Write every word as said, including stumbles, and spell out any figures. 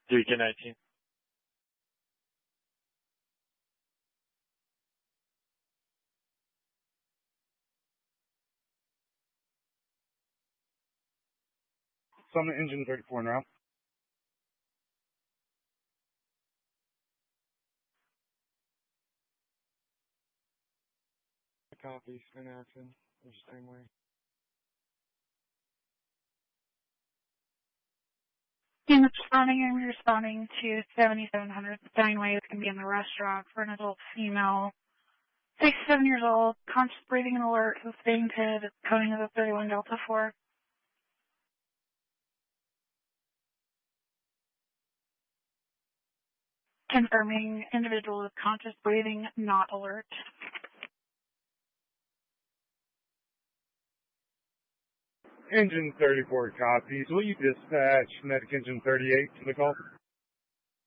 three K nineteen. Summit engine thirty-four now. Copy, spin action, the same way. In responding, I'm responding to seventy-seven hundred Steinway. It's going to be in the restaurant for an adult female, sixty-seven years old, conscious breathing and alert, who fainted, coding of the thirty-one Delta four. Confirming individual with conscious breathing, not alert. Engine thirty-four copies. Will you dispatch medic engine thirty-eight to the call?